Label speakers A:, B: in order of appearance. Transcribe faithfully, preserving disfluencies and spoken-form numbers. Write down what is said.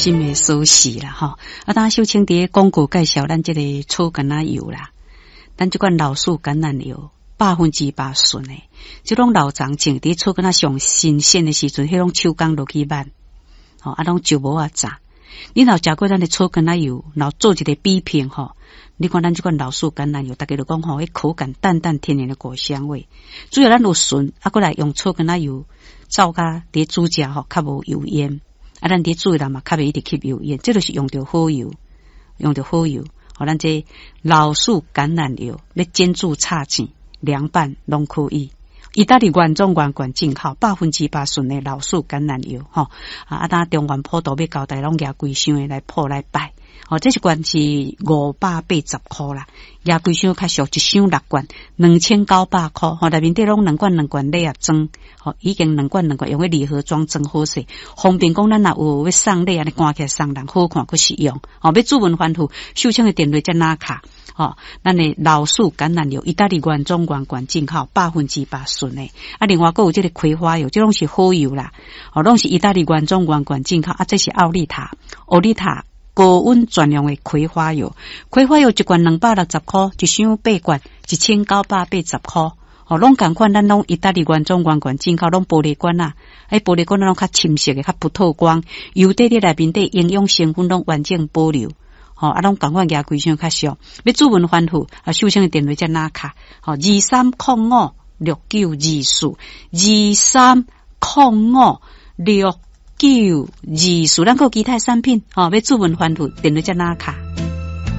A: 新的消息啦，吼！啊，当小青伫广告介绍咱这个草橄榄油啦，咱这款老树橄榄油百分之百纯的，这种老长种伫草橄榄上新鲜的时阵，迄种手工落去挽，吼，啊，拢就无啊炸。你若食过咱的草橄榄油，然后做一个比拼吼，你看咱这款老树橄榄油，大家就讲吼，迄口感淡淡天然的果香味。主要咱有纯，啊，过来用草橄榄油照甲伫煮食吼，较无油烟。啊，咱伫煮人嘛，较袂一直吸油烟，这就是用着好油，用着好油，互咱这老树橄榄油，要煎煮炒煎凉拌拢可以。意大利原装原罐进口，百分之百纯的老树橄榄油，吼啊！啊，当中原普渡要交代，拢举规箱的来铺来摆。哦，这一罐是五百八十块啦，举规箱较俗，一箱六罐，两千九百块。吼，内面底拢两罐两罐礼盒装，吼，已经两罐两罐用个礼盒装装好势，方便讲咱若有要送礼安尼赶起来送人，好看佫实用。哦，要主文翻付，秀清的电话才拿卡。哦，咱的老树橄榄油，意大利原装原罐进口，百分之百纯的。啊，另外佫有这个葵花油，这拢是好油啦。哦，拢是意大利原装原罐进口。啊，这是奥利塔，奥利塔。高温专用的葵花油，葵花油一罐两百六十块，一箱八罐一千九百八十块。哦，拢共款，咱拢意大利原装原罐进口，拢玻璃罐啊，迄玻璃罐拢较深色的，较不透光，油底底内面底营养成分拢完整保留。哦，啊，拢共款价规箱较俗，要主文翻付，啊，秀清的电话才拿卡。哦，二三零五六九二四，二三零五六。九二四，咱有其他产品，吼、哦，要主文翻付，电话才拿卡。